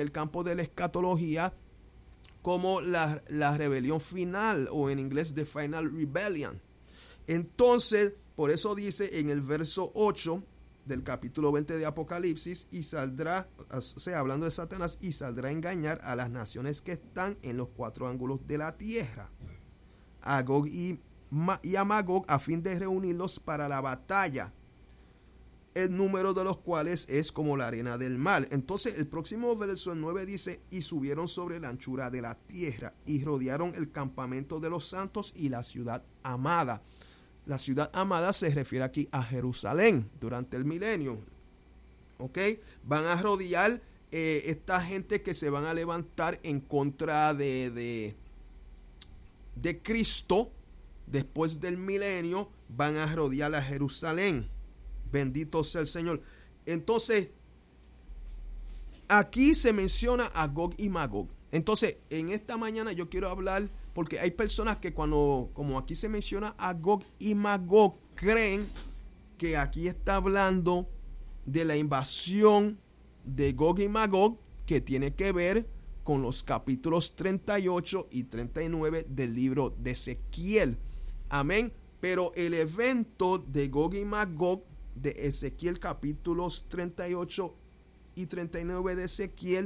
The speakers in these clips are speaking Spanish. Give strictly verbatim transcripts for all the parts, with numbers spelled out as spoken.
el campo de la escatología como la, la rebelión final, o en inglés The Final Rebellion. Entonces, por eso dice en el verso ocho del capítulo veinte de Apocalipsis, y saldrá, o sea, hablando de Satanás, y saldrá a engañar a las naciones que están en los cuatro ángulos de la tierra, a Gog y, Ma, y a Magog, a fin de reunirlos para la batalla, el número de los cuales es como la arena del mar. Entonces el próximo verso nueve dice, y subieron sobre la anchura de la tierra, y rodearon el campamento de los santos y la ciudad amada. La ciudad amada se refiere aquí a Jerusalén durante el milenio. ¿Ok? Van a rodear eh, esta gente que se van a levantar en contra de, de, de Cristo. Después del milenio van a rodear a Jerusalén. Bendito sea el Señor. Entonces, aquí se menciona a Gog y Magog. Entonces, en esta mañana yo quiero hablar, porque hay personas que cuando, como aquí se menciona a Gog y Magog, creen que aquí está hablando de la invasión de Gog y Magog, que tiene que ver con los capítulos treinta y ocho y treinta y nueve del libro de Ezequiel. Amén. Pero el evento de Gog y Magog de Ezequiel, capítulos treinta y ocho y treinta y nueve de Ezequiel,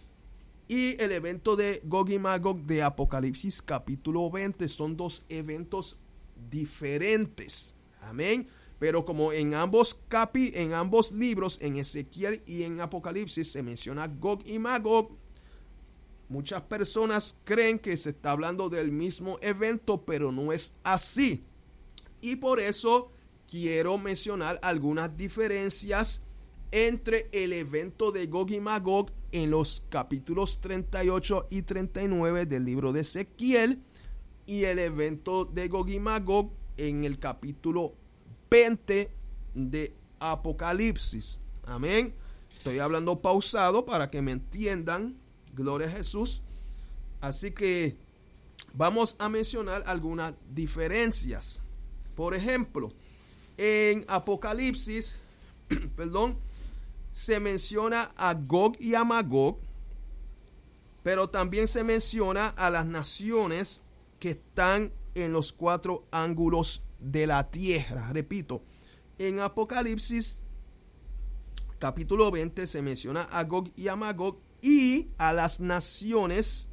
y el evento de Gog y Magog de Apocalipsis capítulo veinte, son dos eventos diferentes. Amén. Pero como en ambos capi, en ambos libros, en Ezequiel y en Apocalipsis, se menciona Gog y Magog, muchas personas creen que se está hablando del mismo evento, pero no es así. Y por eso quiero mencionar algunas diferencias entre el evento de Gog y Magog en los capítulos treinta y ocho y treinta y nueve del libro de Ezequiel, y el evento de Gog y Magog en el capítulo veinte de Apocalipsis. Amén. Estoy hablando pausado para que me entiendan. Gloria a Jesús. Así que vamos a mencionar algunas diferencias. Por ejemplo, en Apocalipsis, perdón, se menciona a Gog y a Magog, pero también se menciona a las naciones que están en los cuatro ángulos de la tierra. Repito, en Apocalipsis capítulo veinte se menciona a Gog y a Magog y a las naciones,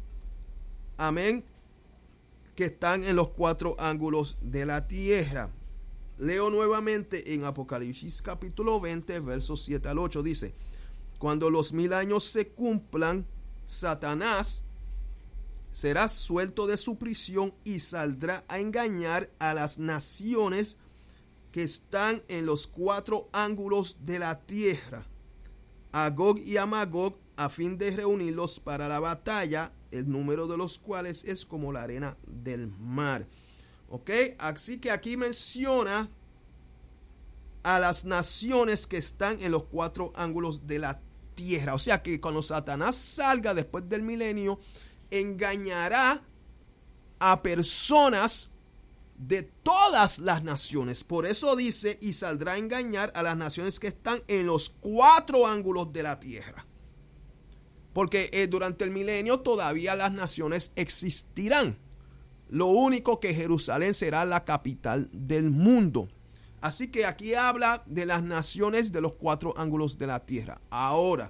amén, que están en los cuatro ángulos de la tierra. Leo nuevamente en Apocalipsis capítulo veinte, versos siete al ocho, dice: cuando los mil años se cumplan, Satanás será suelto de su prisión y saldrá a engañar a las naciones que están en los cuatro ángulos de la tierra, a Gog y a Magog, a fin de reunirlos para la batalla, el número de los cuales es como la arena del mar. Ok, así que aquí menciona a las naciones que están en los cuatro ángulos de la tierra. O sea que cuando Satanás salga después del milenio, engañará a personas de todas las naciones. Por eso dice, y saldrá a engañar a las naciones que están en los cuatro ángulos de la tierra. Porque eh, durante el milenio todavía las naciones existirán. Lo único que Jerusalén será la capital del mundo. Así que aquí habla de las naciones de los cuatro ángulos de la tierra. Ahora,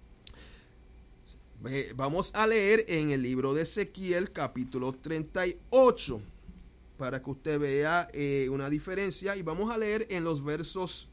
vamos a leer en el libro de Ezequiel capítulo treinta y ocho para que usted vea eh, una diferencia, y vamos a leer en los versos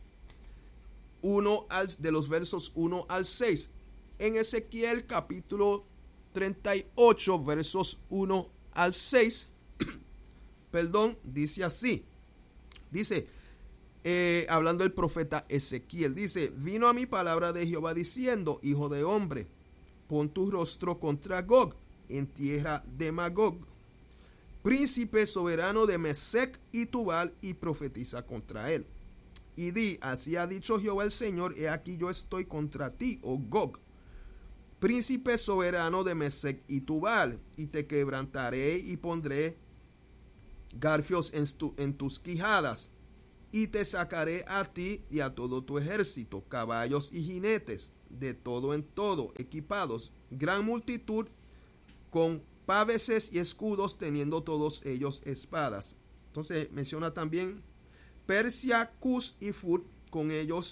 uno al, de los versos uno al seis. En Ezequiel capítulo treinta y ocho, versos uno al seis, perdón, dice así. Dice, eh, hablando el profeta Ezequiel, dice: vino a mí palabra de Jehová diciendo: hijo de hombre, pon tu rostro contra Gog, en tierra de Magog, príncipe soberano de Mesec y Tubal, y profetiza contra él. Y di: así ha dicho Jehová el Señor, he aquí yo estoy contra ti, oh Gog, príncipe soberano de Mesec y Tubal, y te quebrantaré y pondré garfios en, tu, en tus quijadas, y te sacaré a ti y a todo tu ejército, caballos y jinetes, de todo en todo, equipados, gran multitud, con paveses y escudos, teniendo todos ellos espadas. Entonces menciona también Persia, Cus y Fut, con ellos,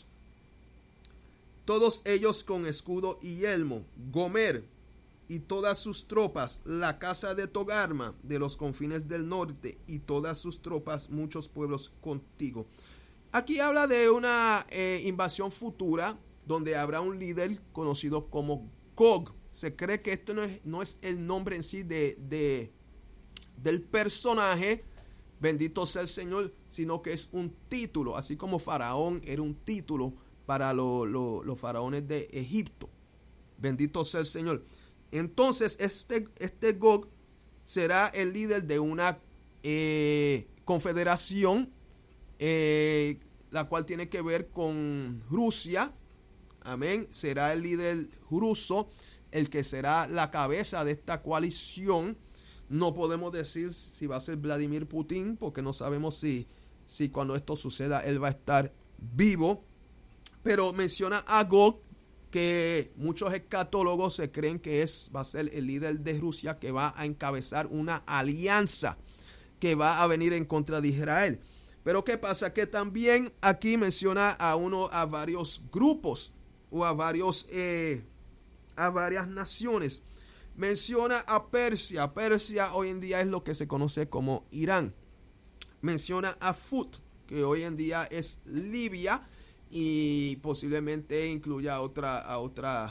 todos ellos con escudo y yelmo. Gomer y todas sus tropas, la casa de Togarma de los confines del norte y todas sus tropas, muchos pueblos contigo. Aquí habla de una eh, invasión futura donde habrá un líder conocido como Gog. Se cree que esto no es, no es el nombre en sí de, de, del personaje, bendito sea el Señor, sino que es un título, así como Faraón era un título para lo, lo, los faraones de Egipto. Bendito sea el Señor. Entonces este, este Gog será el líder de una eh, confederación, eh, la cual tiene que ver con Rusia. Amén. Será el líder ruso el que será la cabeza de esta coalición. No podemos decir si va a ser Vladimir Putin, porque no sabemos si, si cuando esto suceda él va a estar vivo. Pero menciona a Gog, que muchos escatólogos se creen que es, va a ser el líder de Rusia, que va a encabezar una alianza que va a venir en contra de Israel. Pero ¿qué pasa? Que también aquí menciona a uno, a varios grupos o a varios eh, a varias naciones. Menciona a Persia. Persia hoy en día es lo que se conoce como Irán. Menciona a Fut, que hoy en día es Libia, y posiblemente incluya a, otra, a, otra,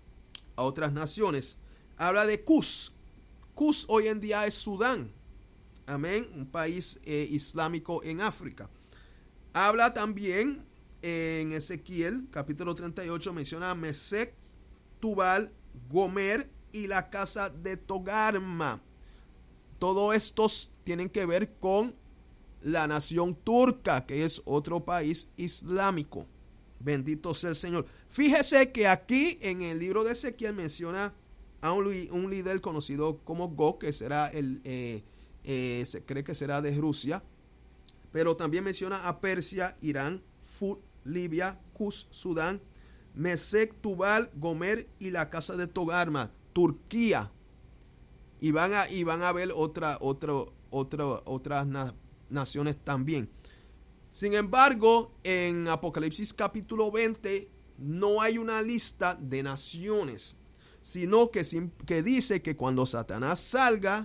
a otras naciones. Habla de Cus. Cus hoy en día es Sudán. Amén. Un país eh, islámico en África. Habla también eh, en Ezequiel, capítulo treinta y ocho, menciona a Mesec, Tubal, Gomer y la casa de Togarma. Todos estos tienen que ver con la nación turca, que es otro país islámico. Bendito sea el Señor. Fíjese que aquí en el libro de Ezequiel menciona a un, un líder conocido como Gog, que será el, eh, eh, se cree que será de Rusia, pero también menciona a Persia, Irán, Fut, Libia, Cus, Sudán, Mesec, Tubal, Gomer y la casa de Togarma, Turquía. Y van a, y van a ver otra, otra, otra, otras na, naciones también. Sin embargo, en Apocalipsis capítulo veinte no hay una lista de naciones, sino que, que dice que cuando Satanás salga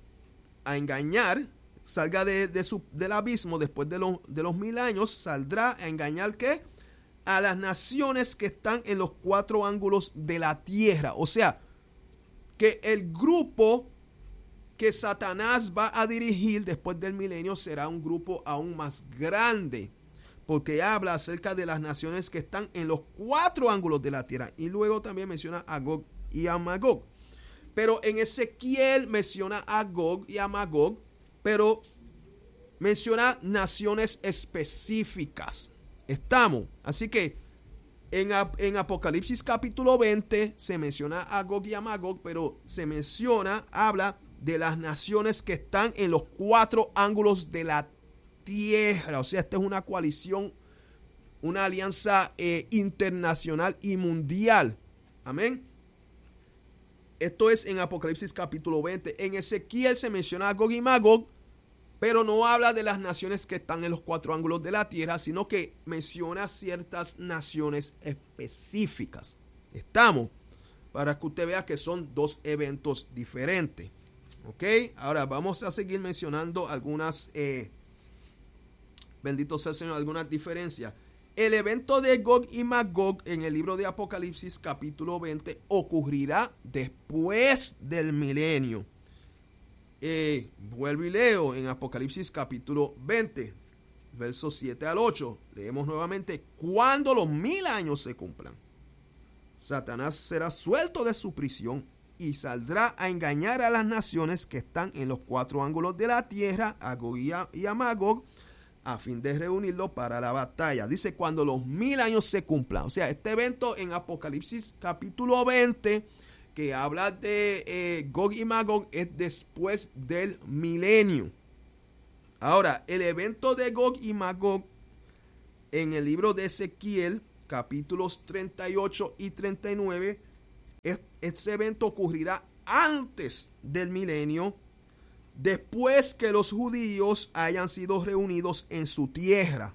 a engañar, salga de, de su, del abismo después de, lo, de los mil años, saldrá a engañar ¿qué? A las naciones que están en los cuatro ángulos de la tierra. O sea, que el grupo que Satanás va a dirigir después del milenio será un grupo aún más grande, porque habla acerca de las naciones que están en los cuatro ángulos de la tierra. Y luego también menciona a Gog y a Magog. Pero en Ezequiel menciona a Gog y a Magog, pero menciona naciones específicas. Estamos. Así que en, en Apocalipsis capítulo veinte se menciona a Gog y a Magog, pero se menciona, habla de las naciones que están en los cuatro ángulos de la tierra. O sea, esta es una coalición, una alianza eh, internacional y mundial. Amén. Esto es en Apocalipsis capítulo veinte. En Ezequiel se menciona a Gog y Magog, pero no habla de las naciones que están en los cuatro ángulos de la tierra, sino que menciona ciertas naciones específicas. Estamos, para que usted vea que son dos eventos diferentes. Ok, ahora vamos a seguir mencionando algunas, eh, bendito sea el Señor, algunas diferencias. El evento de Gog y Magog en el libro de Apocalipsis capítulo veinte ocurrirá después del milenio. Eh, vuelvo y leo en Apocalipsis capítulo veinte, versos siete al ocho. Leemos nuevamente: cuando los mil años se cumplan, Satanás será suelto de su prisión y saldrá a engañar a las naciones que están en los cuatro ángulos de la tierra, a Gog y a, y a Magog, a fin de reunirlo para la batalla. Dice cuando los mil años se cumplan. O sea, este evento en Apocalipsis capítulo veinte, que habla de eh, Gog y Magog, es después del milenio. Ahora, el evento de Gog y Magog en el libro de Ezequiel capítulos treinta y ocho y treinta y nueve, este evento ocurrirá antes del milenio, después que los judíos hayan sido reunidos en su tierra,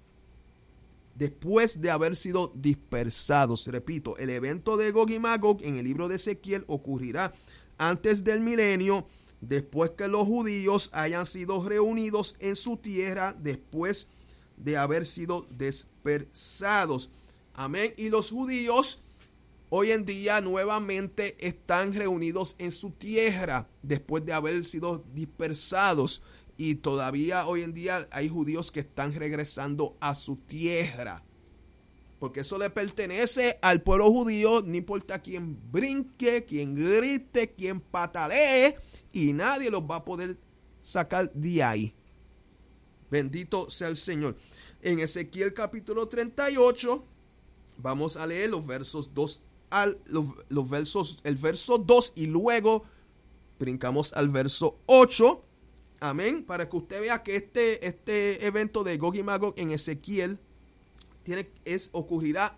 después de haber sido dispersados. Repito, el evento de Gog y Magog en el libro de Ezequiel ocurrirá antes del milenio, después que los judíos hayan sido reunidos en su tierra, después de haber sido dispersados. Amén. Y los judíos hoy en día nuevamente están reunidos en su tierra después de haber sido dispersados. Y todavía hoy en día hay judíos que están regresando a su tierra, porque eso le pertenece al pueblo judío, no importa quién brinque, quién grite, quién patalee, y nadie los va a poder sacar de ahí. Bendito sea el Señor. En Ezequiel capítulo treinta y ocho, vamos a leer los versos dos al los, los versos, el verso dos, y luego brincamos al verso ocho. Amén. Para que usted vea que este, este evento de Gog y Magog en Ezequiel tiene, es, ocurrirá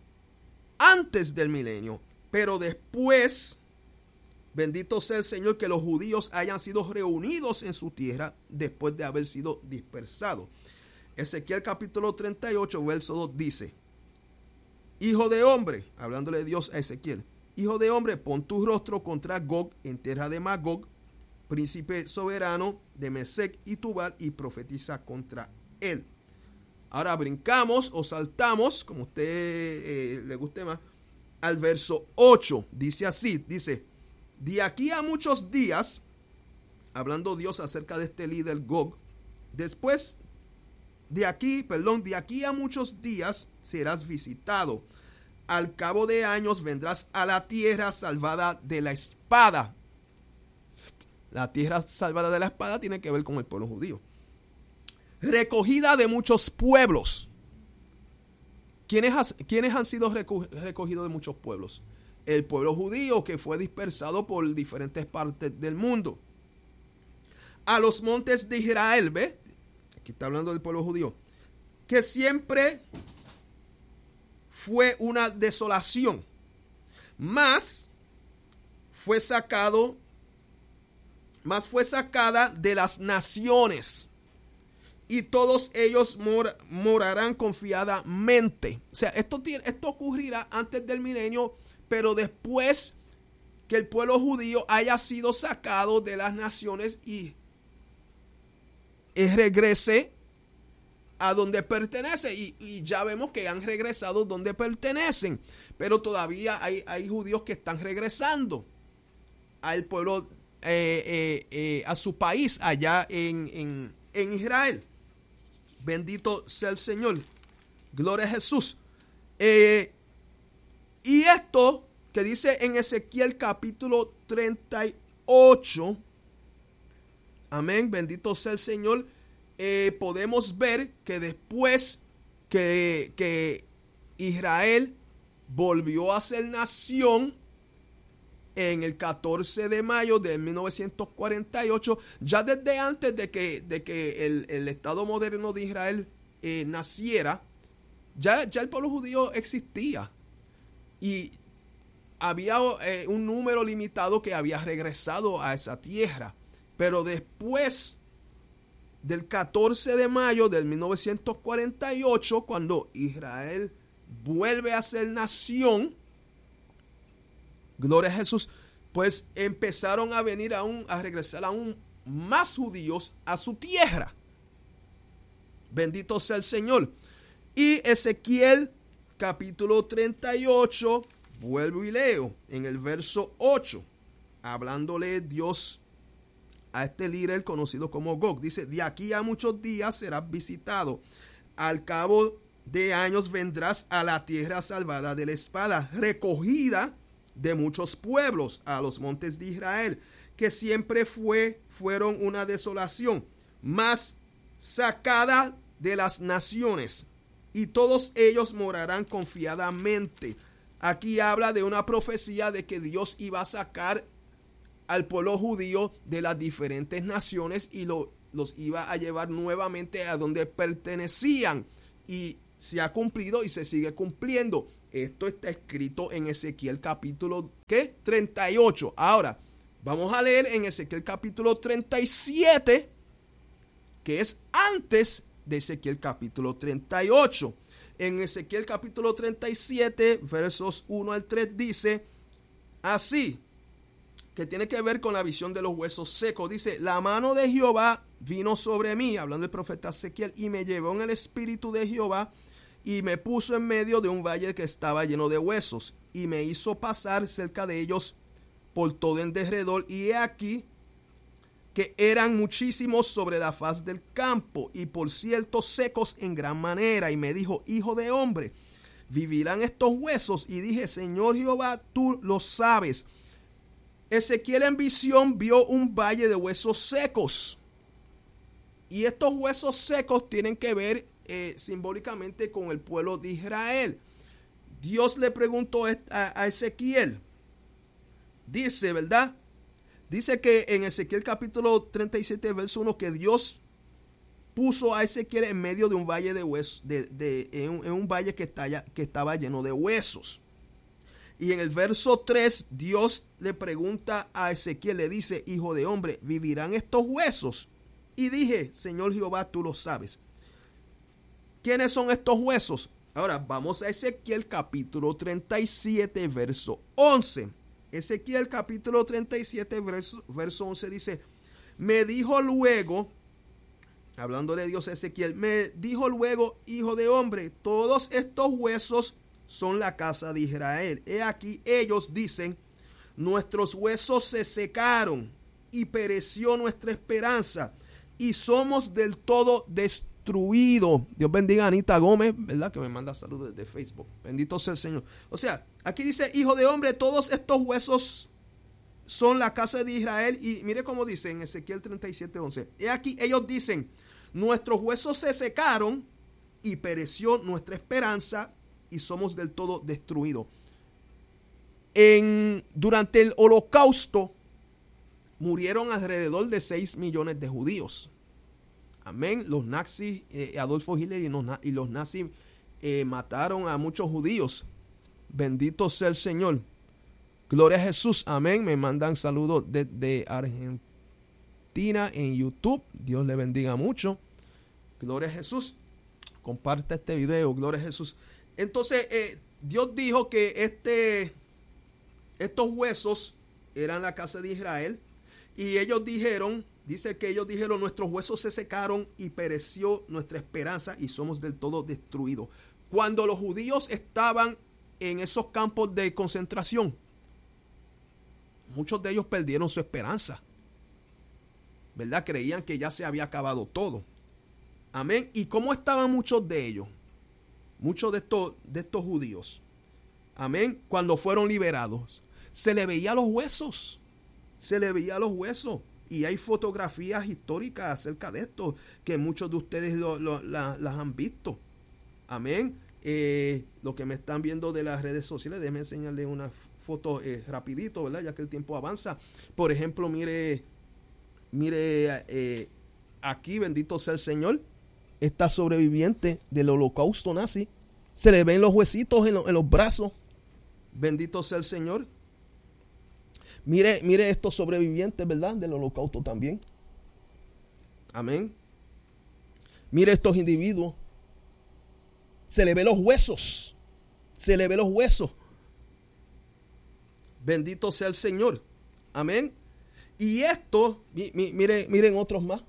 antes del milenio, pero después, bendito sea el Señor, que los judíos hayan sido reunidos en su tierra después de haber sido dispersados. Ezequiel capítulo treinta y ocho, verso dos dice: Hijo de hombre, hablándole de Dios a Ezequiel, hijo de hombre, pon tu rostro contra Gog en tierra de Magog, príncipe soberano de Mesec y Tubal, y profetiza contra él. Ahora brincamos o saltamos, como a usted eh, le guste más, al verso ocho. Dice así, dice: de aquí a muchos días, hablando Dios acerca de este líder Gog, después de aquí, perdón, de aquí a muchos días serás visitado. Al cabo de años vendrás a la tierra salvada de la espada. La tierra salvada de la espada tiene que ver con el pueblo judío. Recogida de muchos pueblos. ¿Quiénes, ¿quiénes han sido recogidos de muchos pueblos? El pueblo judío, que fue dispersado por diferentes partes del mundo. A los montes de Israel, ¿ve? Aquí está hablando del pueblo judío, que siempre fue una desolación, mas fue sacado, mas fue sacada de las naciones, y todos ellos mor, morarán confiadamente. O sea, esto, esto ocurrirá antes del milenio, pero después que el pueblo judío haya sido sacado de las naciones y regrese a donde pertenece. Y, y ya vemos que han regresado donde pertenecen, pero todavía hay, hay judíos que están regresando al pueblo, eh, eh, eh, a su país allá en, en, en Israel. Bendito sea el Señor. Gloria a Jesús. Eh, y esto que dice en Ezequiel capítulo treinta y ocho, amén, bendito sea el Señor, eh, podemos ver que después que, que Israel volvió a ser nación en el catorce de mayo de mil novecientos cuarenta y ocho, ya desde antes de que, de que el, el Estado moderno de Israel eh, naciera, ya, ya el pueblo judío existía. Y había eh, un número limitado que había regresado a esa tierra. Pero después del catorce de mayo de mil novecientos cuarenta y ocho, cuando Israel vuelve a ser nación, gloria a Jesús, pues empezaron a venir aún, a regresar aún más judíos a su tierra. Bendito sea el Señor. Y Ezequiel capítulo treinta y ocho, vuelvo y leo en el verso ocho, hablándole Dios a este líder conocido como Gog. Dice: de aquí a muchos días serás visitado. Al cabo de años vendrás a la tierra salvada de la espada, recogida de muchos pueblos, a los montes de Israel, que siempre fue, fueron una desolación, mas sacada de las naciones, y todos ellos morarán confiadamente. Aquí habla de una profecía de que Dios iba a sacar al pueblo judío de las diferentes naciones y lo, los iba a llevar nuevamente a donde pertenecían. Y se ha cumplido y se sigue cumpliendo. Esto está escrito en Ezequiel capítulo ¿qué? treinta y ocho. Ahora, vamos a leer en Ezequiel capítulo treinta y siete, que es antes de Ezequiel capítulo treinta y ocho. En Ezequiel capítulo treinta y siete, versos uno al tres, dice así, que tiene que ver con la visión de los huesos secos. Dice, la mano de Jehová vino sobre mí, hablando del profeta Ezequiel, y me llevó en el espíritu de Jehová y me puso en medio de un valle que estaba lleno de huesos y me hizo pasar cerca de ellos por todo en derredor, y he aquí que eran muchísimos sobre la faz del campo y por cierto secos en gran manera. Y me dijo, hijo de hombre, ¿vivirán estos huesos? Y dije, Señor Jehová, tú lo sabes. Ezequiel en visión vio un valle de huesos secos. Y estos huesos secos tienen que ver eh, simbólicamente con el pueblo de Israel. Dios le preguntó a, a Ezequiel. Dice, ¿verdad? Dice que en Ezequiel capítulo treinta y siete, verso uno, que Dios puso a Ezequiel en medio de un valle de huesos, de, de, en, un, en un valle que, está, que estaba lleno de huesos. Y en el verso tres, Dios le pregunta a Ezequiel, le dice, hijo de hombre, ¿vivirán estos huesos? Y dije, Señor Jehová, tú lo sabes. ¿Quiénes son estos huesos? Ahora vamos a Ezequiel capítulo treinta y siete, verso once. Ezequiel capítulo treinta y siete, verso, verso once dice, me dijo luego, hablándole de Dios a Ezequiel, me dijo luego, hijo de hombre, todos estos huesos son la casa de Israel. He aquí ellos dicen, nuestros huesos se secaron y pereció nuestra esperanza y somos del todo destruidos. Dios bendiga a Anita Gómez, ¿verdad? Que me manda saludos desde Facebook. Bendito sea el Señor. O sea, aquí dice, hijo de hombre, todos estos huesos son la casa de Israel. Y mire cómo dice en Ezequiel treinta y siete, once. He aquí ellos dicen, nuestros huesos se secaron y pereció nuestra esperanza y somos del todo destruidos. En, durante el Holocausto murieron alrededor de seis millones de judíos. Amén. Los nazis, eh, Adolfo Hitler y los, y los nazis eh, mataron a muchos judíos. Bendito sea el Señor. Gloria a Jesús. Amén. Me mandan saludos desde Argentina en YouTube. Dios le bendiga mucho. Gloria a Jesús. Comparte este video. Gloria a Jesús. Entonces, eh, Dios dijo que este, estos huesos eran la casa de Israel. Y ellos dijeron, dice que ellos dijeron, nuestros huesos se secaron y pereció nuestra esperanza y somos del todo destruidos. Cuando los judíos estaban en esos campos de concentración, muchos de ellos perdieron su esperanza, ¿verdad? Creían que ya se había acabado todo. Amén. ¿Y cómo estaban muchos de ellos? Muchos de estos, de estos judíos. Amén. Cuando fueron liberados, se le veía los huesos. Se le veía los huesos. Y hay fotografías históricas acerca de esto, que muchos de ustedes lo, lo, la, las han visto. Amén. Eh, lo que me están viendo de las redes sociales, déjenme enseñarles una foto eh, rapidito, ¿verdad? Ya que el tiempo avanza. Por ejemplo, mire, mire eh, aquí, bendito sea el Señor, esta sobreviviente del holocausto nazi. Se le ven los huesitos en, lo, en los brazos. Bendito sea el Señor. Mire, mire estos sobrevivientes, ¿verdad? Del holocausto también. Amén. Mire estos individuos. Se le ve los huesos. Se le ve los huesos. Bendito sea el Señor. Amén. Y esto, mi, mi, mire, miren otros más.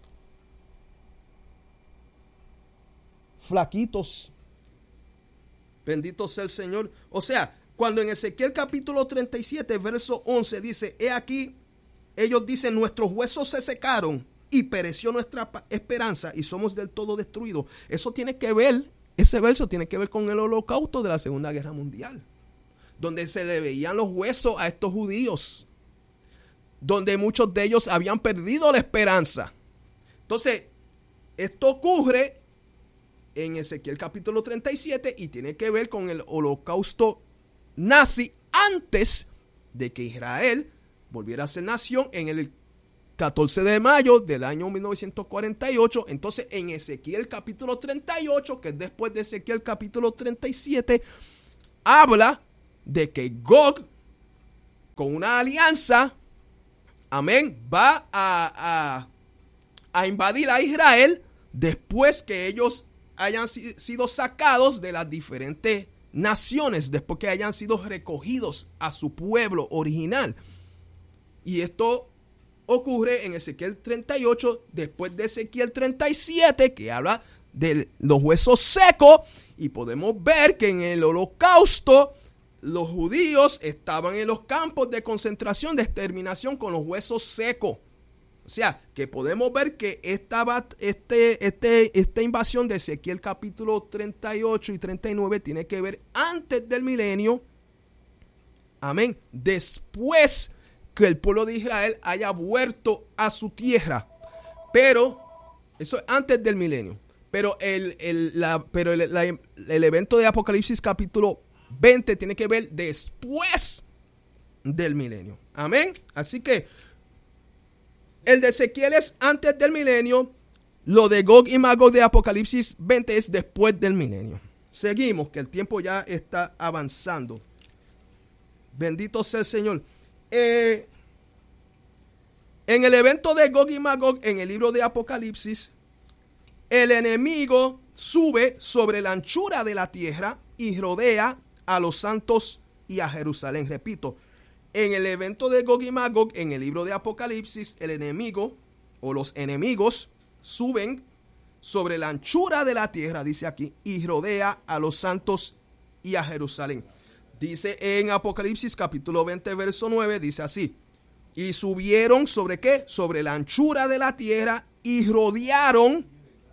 Flaquitos. Bendito sea el Señor. O sea, cuando en Ezequiel capítulo treinta y siete, verso once dice, he aquí, ellos dicen, nuestros huesos se secaron y pereció nuestra esperanza y somos del todo destruidos. Eso tiene que ver, ese verso tiene que ver con el holocausto de la Segunda Guerra Mundial, donde se le veían los huesos a estos judíos, donde muchos de ellos habían perdido la esperanza. Entonces, esto ocurre en Ezequiel capítulo treinta y siete y tiene que ver con el holocausto nazi antes de que Israel volviera a ser nación en el catorce de mayo del año mil novecientos cuarenta y ocho. Entonces, en Ezequiel capítulo treinta y ocho, que es después de Ezequiel capítulo treinta y siete, habla de que Gog, con una alianza, amén, va a, a, a invadir a Israel después que ellos hayan sido sacados de las diferentes naciones, después que hayan sido recogidos a su pueblo original. Y esto ocurre en Ezequiel treinta y ocho, después de Ezequiel treinta y siete, que habla de los huesos secos, y podemos ver que en el holocausto los judíos estaban en los campos de concentración, de exterminación, con los huesos secos. O sea, que podemos ver que esta, este, este, esta invasión de Ezequiel capítulo treinta y ocho y treinta y nueve tiene que ver antes del milenio. Amén. Después que el pueblo de Israel haya vuelto a su tierra. Pero, eso es antes del milenio. Pero el, el, la, pero el, la, el evento de Apocalipsis capítulo veinte tiene que ver después del milenio. Amén. Así que el de Ezequiel es antes del milenio. Lo de Gog y Magog de Apocalipsis veinte es después del milenio. Seguimos, que el tiempo ya está avanzando. Bendito sea el Señor. Eh, en el evento de Gog y Magog, en el libro de Apocalipsis, el enemigo sube sobre la anchura de la tierra y rodea a los santos y a Jerusalén. Repito, en el evento de Gog y Magog, en el libro de Apocalipsis, el enemigo o los enemigos suben sobre la anchura de la tierra, dice aquí, y rodea a los santos y a Jerusalén. Dice en Apocalipsis capítulo veinte, verso nueve, dice así: y subieron sobre qué? Sobre la anchura de la tierra y rodearon,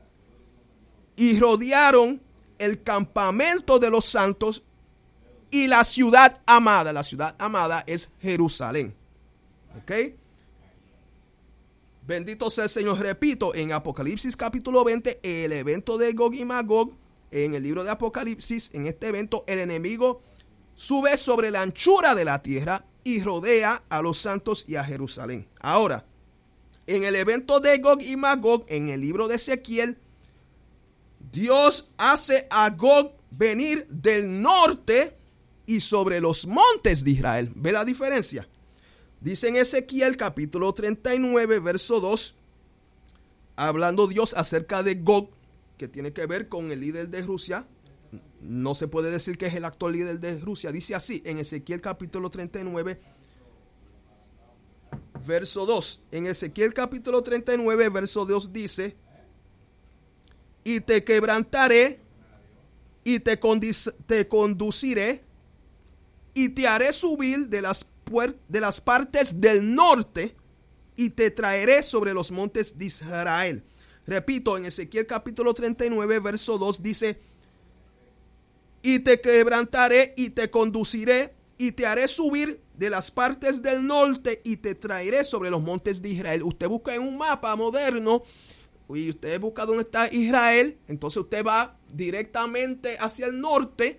y rodearon el campamento de los santos y la ciudad amada. La ciudad amada es Jerusalén. ¿Ok? Bendito sea el Señor. Repito, en Apocalipsis capítulo veinte, el evento de Gog y Magog, en el libro de Apocalipsis, en este evento, el enemigo sube sobre la anchura de la tierra y rodea a los santos y a Jerusalén. Ahora, en el evento de Gog y Magog, en el libro de Ezequiel, Dios hace a Gog venir del norte y sobre los montes de Israel. ¿Ve la diferencia? Dice en Ezequiel capítulo treinta y nueve, verso dos, hablando Dios acerca de Gog, que tiene que ver con el líder de Rusia. No se puede decir que es el actual líder de Rusia. Dice así en Ezequiel capítulo treinta y nueve, verso dos. En Ezequiel capítulo treinta y nueve, verso dos dice: y te quebrantaré y te, condic- te conduciré y te haré subir de las, puer- de las partes del norte y te traeré sobre los montes de Israel. Repito, en Ezequiel capítulo treinta y nueve, verso dos dice: y te quebrantaré y te conduciré y te haré subir de las partes del norte y te traeré sobre los montes de Israel. Usted busca en un mapa moderno y usted busca dónde está Israel, entonces usted va directamente hacia el norte.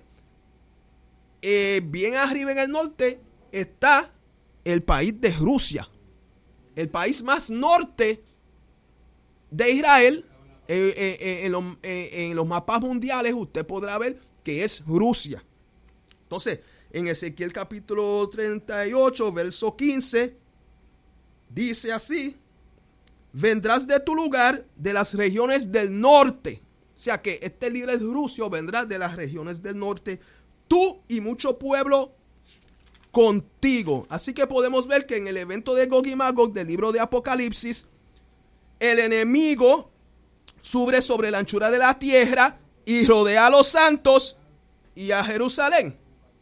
Eh, bien arriba en el norte está el país de Rusia, el país más norte de Israel. Eh, eh, eh, en, los, eh, en los mapas mundiales usted podrá ver que es Rusia. Entonces, en Ezequiel capítulo treinta y ocho, verso quince, dice así: vendrás de tu lugar de las regiones del norte. O sea que este líder ruso vendrá de las regiones del norte, tú y mucho pueblo contigo. Así que podemos ver que en el evento de Gog y Magog del libro de Apocalipsis, el enemigo sube sobre la anchura de la tierra y rodea a los santos y a Jerusalén.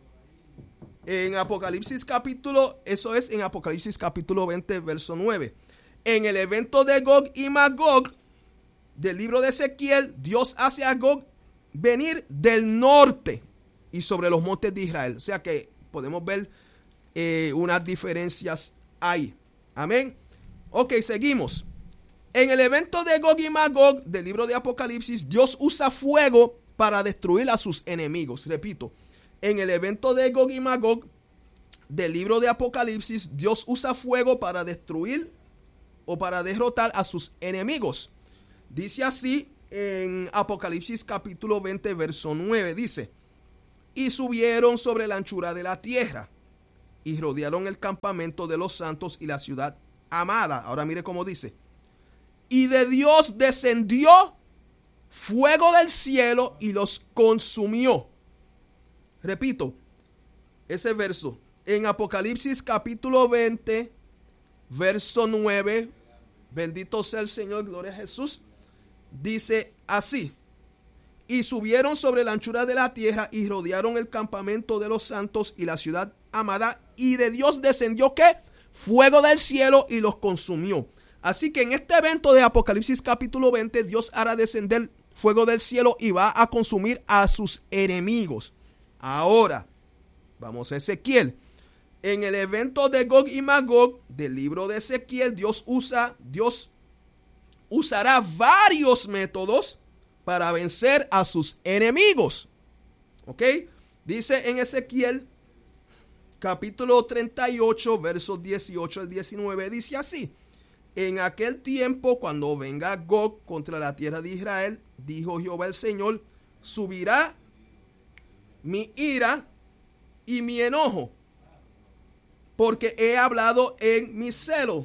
En Apocalipsis capítulo, eso es en Apocalipsis capítulo veinte, verso nueve. En el evento de Gog y Magog del libro de Ezequiel, Dios hace a Gog venir del norte y sobre los montes de Israel. O sea que podemos ver eh, unas diferencias ahí. Amén. Ok, seguimos. En el evento de Gog y Magog del libro de Apocalipsis, Dios usa fuego para destruir a sus enemigos. Repito, en el evento de Gog y Magog del libro de Apocalipsis, Dios usa fuego para destruir o para derrotar a sus enemigos. Dice así en Apocalipsis capítulo veinte, verso nueve, dice: y subieron sobre la anchura de la tierra y rodearon el campamento de los santos y la ciudad amada. Ahora mire cómo dice: y de Dios descendió fuego del cielo y los consumió. Repito ese verso en Apocalipsis capítulo veinte, verso nueve. Bendito sea el Señor, gloria a Jesús. Dice así: y subieron sobre la anchura de la tierra y rodearon el campamento de los santos y la ciudad amada, y de Dios descendió ¿qué? Fuego del cielo y los consumió. Así que en este evento de Apocalipsis capítulo veinte, Dios hará descender fuego del cielo y va a consumir a sus enemigos. Ahora, vamos a Ezequiel. En el evento de Gog y Magog del libro de Ezequiel, Dios usa, Dios usará varios métodos para vencer a sus enemigos. ¿Ok? Dice en Ezequiel capítulo treinta y ocho, versos dieciocho al diecinueve, dice así: en aquel tiempo, cuando venga Gog contra la tierra de Israel, dijo Jehová el Señor, subirá mi ira y mi enojo, porque he hablado en mi celo,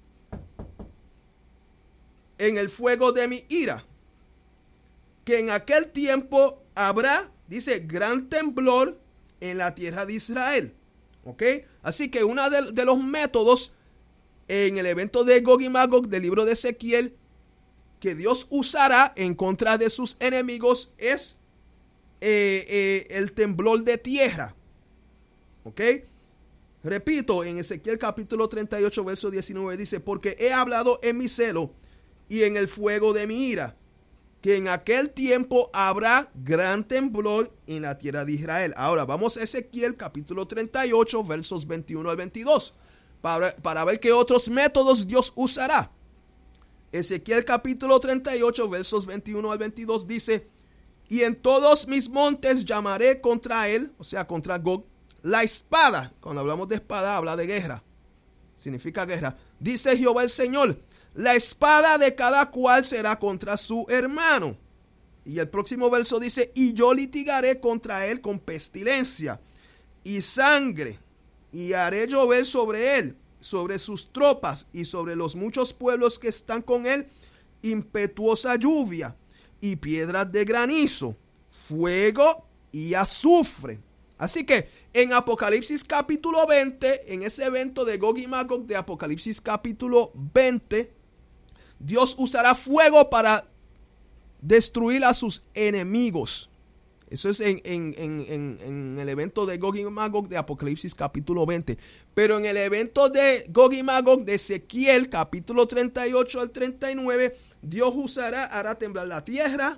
en el fuego de mi ira, que en aquel tiempo habrá, dice, gran temblor en la tierra de Israel. ¿Ok? Así que uno de, de los métodos en el evento de Gog y Magog del libro de Ezequiel que Dios usará en contra de sus enemigos es eh, eh, el temblor de tierra. ¿Ok? Repito, en Ezequiel capítulo treinta y ocho, verso diecinueve dice: porque he hablado en mi celo y en el fuego de mi ira, que en aquel tiempo habrá gran temblor en la tierra de Israel. Ahora vamos a Ezequiel capítulo treinta y ocho, versos veintiuno al veintidós, para, para ver qué otros métodos Dios usará. Ezequiel capítulo treinta y ocho, versos veintiuno al veintidós dice: y en todos mis montes llamaré contra él, o sea, contra Gog, la espada. Cuando hablamos de espada, habla de guerra. Significa guerra. Dice Jehová el Señor: la espada de cada cual será contra su hermano. Y el próximo verso dice: y yo litigaré contra él con pestilencia y sangre, y haré llover sobre él, sobre sus tropas y sobre los muchos pueblos que están con él, impetuosa lluvia y piedras de granizo, fuego y azufre. Así que en Apocalipsis capítulo veinte, en ese evento de Gog y Magog de Apocalipsis capítulo veinte, Dios usará fuego para destruir a sus enemigos. Eso es en, en, en, en, en el evento de Gog y Magog de Apocalipsis capítulo veinte. Pero en el evento de Gog y Magog de Ezequiel capítulo treinta y ocho al treinta y nueve, Dios usará, hará temblar la tierra,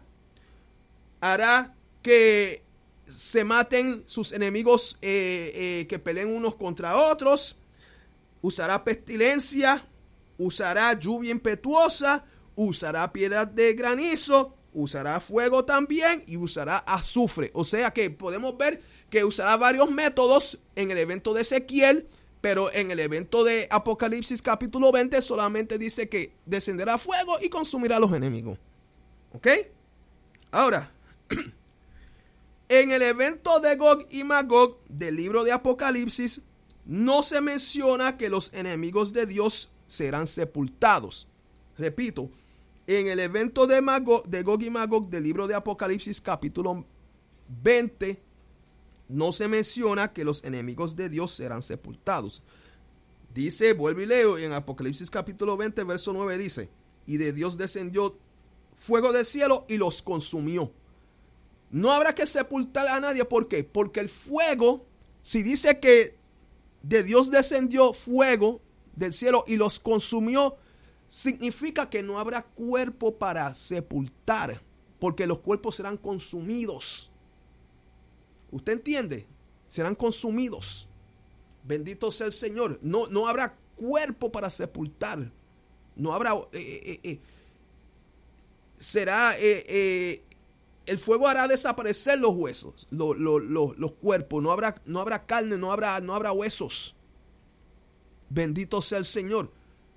hará que se maten sus enemigos eh, eh, que peleen unos contra otros, usará pestilencia, usará lluvia impetuosa, usará piedras de granizo, usará fuego también y usará azufre. O sea que podemos ver que usará varios métodos en el evento de Ezequiel, pero en el evento de Apocalipsis capítulo veinte solamente dice que descenderá fuego y consumirá a los enemigos. ¿Ok? Ahora, en el evento de Gog y Magog del libro de Apocalipsis no se menciona que los enemigos de Dios serán sepultados. Repito, en el evento de, Magog, de Gog y Magog del libro de Apocalipsis capítulo veinte no se menciona que los enemigos de Dios serán sepultados. Dice, vuelvo y leo en Apocalipsis capítulo veinte, verso nueve, dice: y de Dios descendió fuego del cielo y los consumió. No habrá que sepultar a nadie. ¿Por qué? Porque el fuego, si dice que de Dios descendió fuego del cielo y los consumió, significa que no habrá cuerpo para sepultar, porque los cuerpos serán consumidos. ¿Usted entiende? Serán consumidos. Bendito sea el Señor. No, no habrá cuerpo para sepultar. No habrá... Eh, eh, eh, será... Eh, eh, el fuego hará desaparecer los huesos, lo, lo, lo, los cuerpos. No habrá, no habrá carne, no habrá, no habrá huesos. Bendito sea el Señor.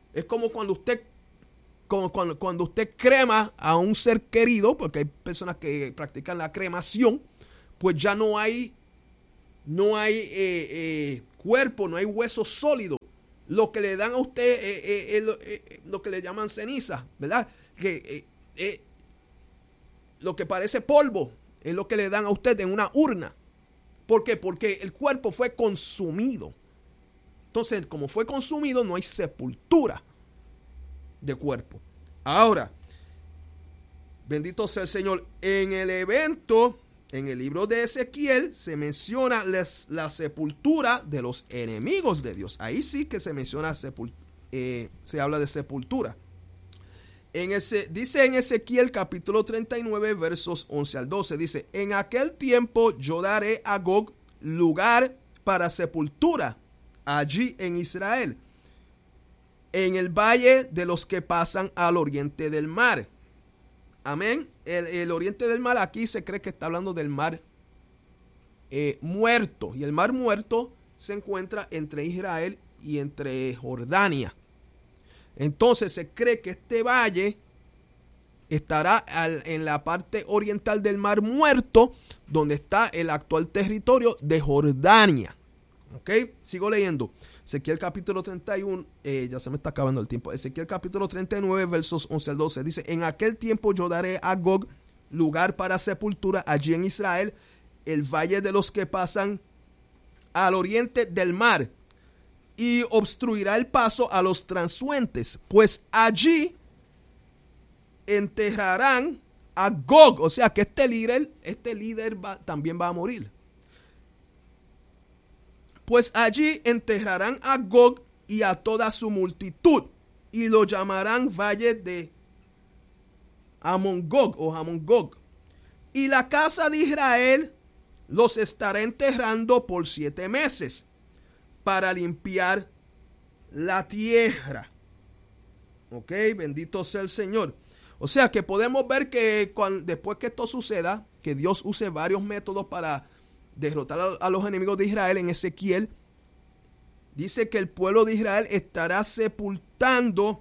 Es como cuando usted, como cuando, cuando usted crema a un ser querido, porque hay personas que practican la cremación, pues ya no hay, no hay eh, eh, cuerpo, no hay hueso sólido. Lo que le dan a usted es eh, eh, lo, eh, lo que le llaman ceniza, ¿verdad? Que eh, eh, lo que parece polvo es lo que le dan a usted en una urna. ¿Por qué? Porque el cuerpo fue consumido. Entonces, como fue consumido, no hay sepultura de cuerpo. Ahora, bendito sea el Señor. En el evento, en el libro de Ezequiel, se menciona les, la sepultura de los enemigos de Dios. Ahí sí que se menciona, sepul, eh, se habla de sepultura. En ese, dice en Ezequiel capítulo treinta y nueve, versos once al doce, dice: en aquel tiempo yo daré a Gog lugar para sepultura allí en Israel, en el valle de los que pasan al oriente del mar. Amén. El, el oriente del mar, aquí se cree que está hablando del mar eh, muerto. Y el mar muerto se encuentra entre Israel y entre Jordania. Entonces se cree que este valle estará al, en la parte oriental del mar muerto, donde está el actual territorio de Jordania. Ok, sigo leyendo. Ezequiel capítulo treinta y uno, eh, ya se me está acabando el tiempo. Ezequiel capítulo treinta y nueve, versos once al doce, dice: en aquel tiempo yo daré a Gog lugar para sepultura allí en Israel, el valle de los que pasan al oriente del mar, y obstruirá el paso a los transuentes, pues allí enterrarán a Gog. O sea que este líder, este líder va, también va a morir. Pues allí enterrarán a Gog y a toda su multitud, y lo llamarán valle de Amon-Gog o Amon-Gog. Y la casa de Israel los estará enterrando por siete meses para limpiar la tierra. Ok, bendito sea el Señor. O sea que podemos ver que cuando, después que esto suceda, que Dios use varios métodos para derrotar a, a los enemigos de Israel. En Ezequiel dice que el pueblo de Israel estará sepultando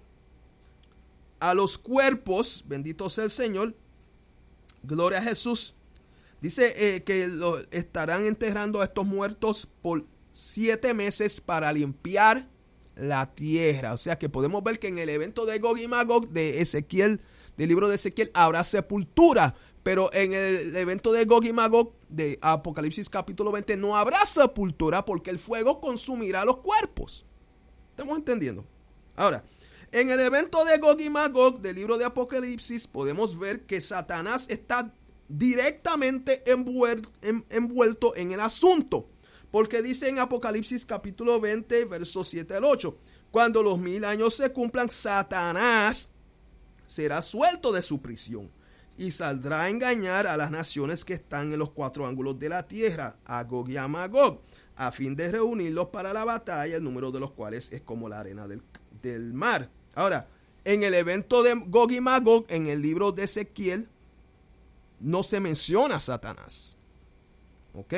a los cuerpos, bendito sea el Señor, gloria a Jesús. Dice eh, que lo estarán enterrando a estos muertos por siete meses para limpiar la tierra. O sea que podemos ver que en el evento de Gog y Magog de Ezequiel, del libro de Ezequiel, habrá sepultura. Pero en el evento de Gog y Magog de Apocalipsis capítulo veinte no habrá sepultura, porque el fuego consumirá los cuerpos. ¿Estamos entendiendo? Ahora, en el evento de Gog y Magog del libro de Apocalipsis podemos ver que Satanás está directamente envuelto, envuelto en el asunto. Porque dice en Apocalipsis capítulo veinte, versos siete al ocho: cuando los mil años se cumplan, Satanás será suelto de su prisión y saldrá a engañar a las naciones que están en los cuatro ángulos de la tierra, a Gog y a Magog, a fin de reunirlos para la batalla, el número de los cuales es como la arena del, del mar. Ahora, en el evento de Gog y Magog, en el libro de Ezequiel, no se menciona a Satanás. ¿Ok?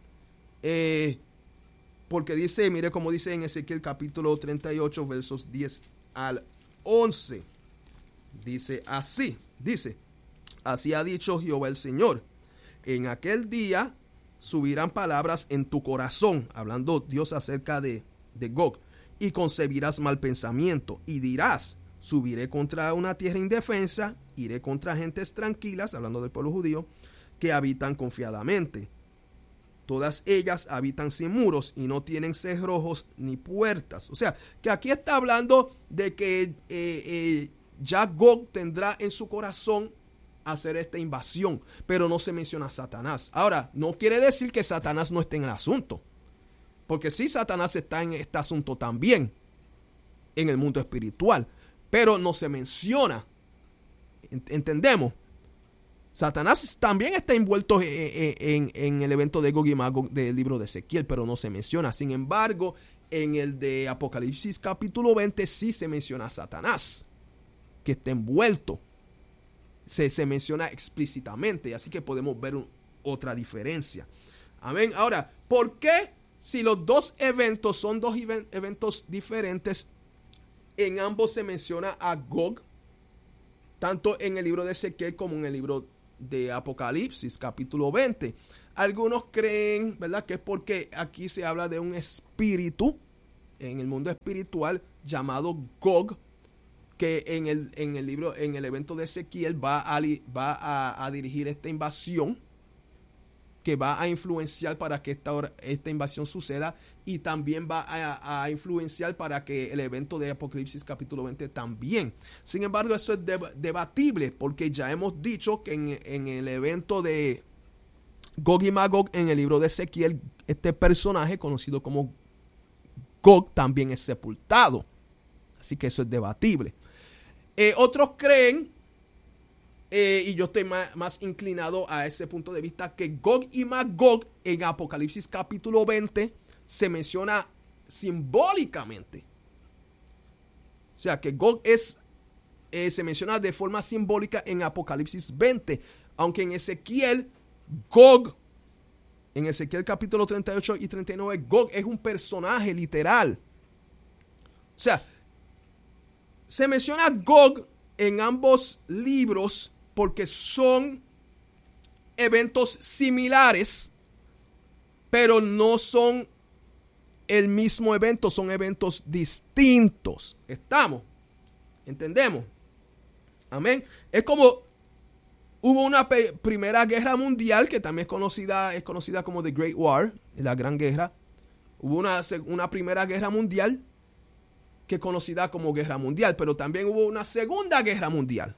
Eh, porque dice, mire como dice en Ezequiel capítulo treinta y ocho, versos diez al once. Dice así, dice: así ha dicho Jehová el Señor, en aquel día subirán palabras en tu corazón, hablando Dios acerca de, de Gog, y concebirás mal pensamiento, y dirás: subiré contra una tierra indefensa, iré contra gentes tranquilas, hablando del pueblo judío, que habitan confiadamente. Todas ellas habitan sin muros y no tienen cerrojos ni puertas. O sea, que aquí está hablando de que eh, eh, ya Gog tendrá en su corazón hacer esta invasión, pero no se menciona a Satanás. Ahora, no quiere decir que Satanás no esté en el asunto, porque sí, Satanás está en este asunto también, en el mundo espiritual, pero no se menciona. ¿Entendemos? Satanás también está envuelto en, en, en el evento de Gog y Magog del libro de Ezequiel, pero no se menciona. Sin embargo, en el de Apocalipsis capítulo veinte sí se menciona a Satanás, que está envuelto. Se, se menciona explícitamente, así que podemos ver un, otra diferencia. Amén. Ahora, ¿por qué si los dos eventos son dos eventos diferentes, En ambos se menciona a Gog, tanto en el libro de Ezequiel como en el libro de Apocalipsis, capítulo veinte. Algunos creen, ¿verdad?, que es porque aquí se habla de un espíritu en el mundo espiritual llamado Gog, que en el, en el libro, en el evento de Ezequiel va a, va a, a dirigir esta invasión, que va a influenciar para que esta, esta invasión suceda, y también va a, a influenciar para que el evento de Apocalipsis capítulo veinte también. Sin embargo, eso es deb- debatible, porque ya hemos dicho que en, en el evento de Gog y Magog, en el libro de Ezequiel, este personaje conocido como Gog también es sepultado. Así que eso es debatible. Eh, otros creen, eh, y yo estoy más, más inclinado a ese punto de vista, que Gog y Magog en Apocalipsis capítulo veinte se menciona simbólicamente. O sea, que Gog es, eh, se menciona de forma simbólica en Apocalipsis veinte, aunque en Ezequiel, Gog, en Ezequiel capítulo treinta y ocho y treinta y nueve, Gog es un personaje literal. O sea, se menciona Gog en ambos libros porque son eventos similares, pero no son el mismo evento, son eventos distintos. ¿Estamos? ¿Entendemos? Amén. Es como hubo una pe- primera guerra mundial que también es conocida, es conocida como The Great War, la Gran Guerra. Hubo una, una primera guerra mundial que es conocida como Guerra Mundial, pero también hubo una Segunda Guerra Mundial.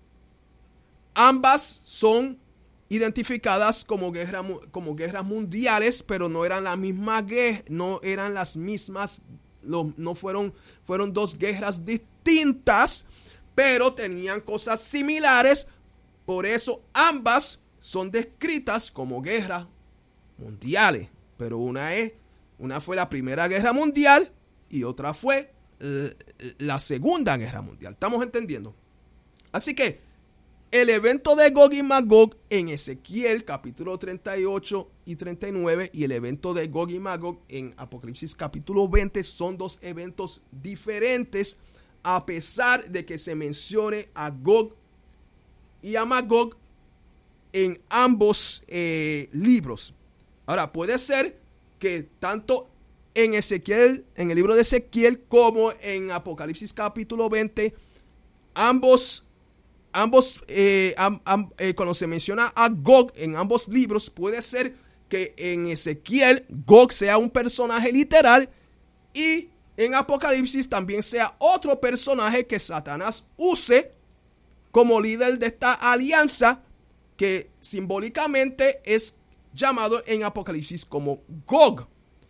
Ambas son identificadas como, guerra, como guerras mundiales, pero no eran la misma guerra, no eran las mismas, lo, no fueron, fueron dos guerras distintas, pero tenían cosas similares. Por eso ambas son descritas como guerras mundiales, pero una es, una fue la Primera Guerra Mundial y otra fue la Segunda Guerra Mundial. ¿Estamos entendiendo? Así que el evento de Gog y Magog en Ezequiel capítulo treinta y ocho y treinta y nueve y el evento de Gog y Magog en Apocalipsis capítulo veinte son dos eventos diferentes, a pesar de que se mencione a Gog y a Magog en ambos eh, libros. Ahora, puede ser que tanto en Ezequiel, en el libro de Ezequiel, como en Apocalipsis capítulo veinte, ambos, ambos eh, am, am, eh, cuando se menciona a Gog en ambos libros, puede ser que en Ezequiel Gog sea un personaje literal y en Apocalipsis también sea otro personaje que Satanás use como líder de esta alianza, que simbólicamente es llamado en Apocalipsis como Gog.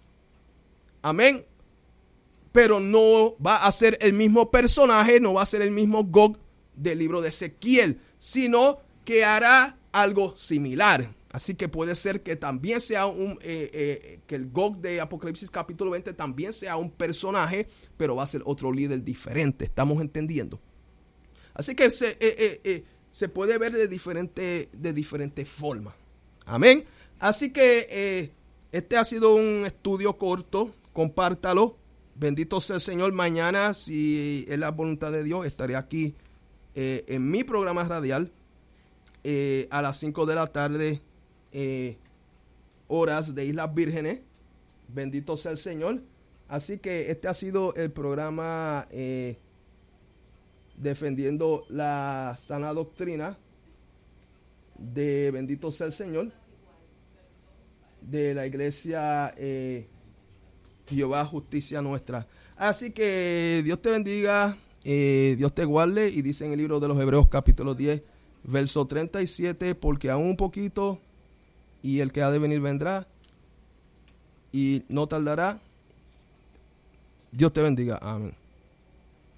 Amén. Pero no va a ser el mismo personaje, no va a ser el mismo Gog del libro de Ezequiel, sino que hará algo similar. Así que puede ser que también sea un, eh, eh, que el Gog de Apocalipsis capítulo veinte también sea un personaje, pero va a ser otro líder diferente. ¿Estamos entendiendo? Así que se, eh, eh, eh, se puede ver de diferente, de diferente forma. Amén. Así que eh, este ha sido un estudio corto. Compártalo. Bendito sea el Señor. Mañana, si es la voluntad de Dios, estaré aquí eh, en mi programa radial eh, a las cinco de la tarde, eh, horas de Islas Vírgenes. Bendito sea el Señor. Así que este ha sido el programa eh, defendiendo la sana doctrina de Bendito sea el Señor, de la iglesia eh, Jehová Justicia Nuestra. Así que Dios te bendiga, eh, Dios te guarde, y dice en el libro de los Hebreos capítulo diez, verso treinta y siete, porque aún un poquito y el que ha de venir vendrá y no tardará. Dios te bendiga. Amén.